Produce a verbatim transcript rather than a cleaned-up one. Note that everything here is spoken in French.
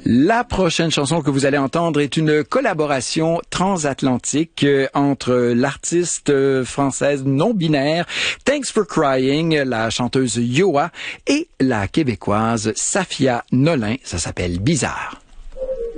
La prochaine chanson que vous allez entendre est une collaboration transatlantique entre l'artiste française non-binaire Thanks for Crying, la chanteuse Yoa, et la québécoise Safia Nolin. Ça s'appelle Bizarre.